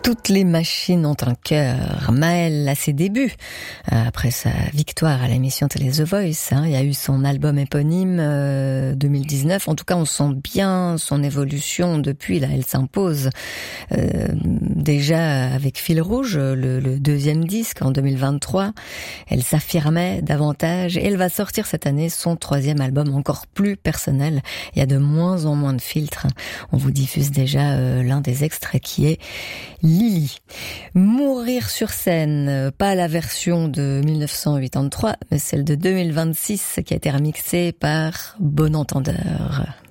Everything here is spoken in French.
Toutes les machines ont un cœur. Maëlle, à ses débuts, après sa victoire à l'émission télé The Voice, il y a eu son album éponyme 2019. En tout cas, on sent bien son évolution depuis. Là, elle s'impose déjà avec Fil Rouge, le deuxième disque en 2023. Elle s'affirmait davantage et elle va sortir cette année son troisième album encore plus personnel. Il y a de moins en moins de filtres. On vous diffuse déjà l'un des extraits qui est Lily. Mourir sur scène, pas la version de 1983, mais celle de 2026 qui a été remixée par Bon Entendeur.